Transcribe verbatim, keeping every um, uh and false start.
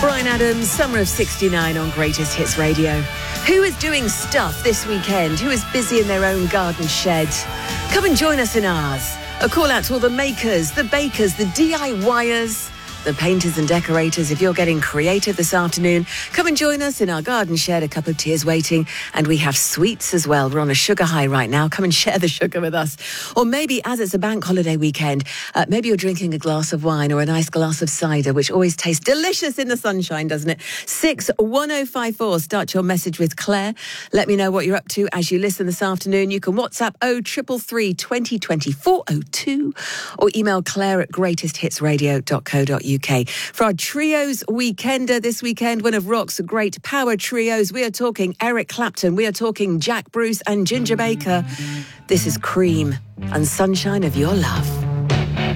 Bryan Adams, Summer of sixty-nine on Greatest Hits Radio. Who is doing stuff this weekend? Who is busy in their own garden shed? Come and join us in ours. A call out to all the makers, the bakers, the D I Y ers, the painters and decorators. If you're getting creative this afternoon, come and join us in our garden shed. A cup of tea is waiting, and we have sweets as well. We're on a sugar high right now. Come and share the sugar with us. Or maybe, as it's a bank holiday weekend, uh, maybe you're drinking a glass of wine or a nice glass of cider, which always tastes delicious in the sunshine, doesn't it? six one oh five four. Start your message with Claire. Let me know what you're up to as you listen this afternoon. You can WhatsApp oh triple three, twenty twenty, four oh two or email Claire at greatest hits radio dot co dot uk. For our Trios Weekender this weekend, one of rock's great power trios, we are talking Eric Clapton, we are talking Jack Bruce and Ginger Baker. This is Cream and Sunshine of Your Love.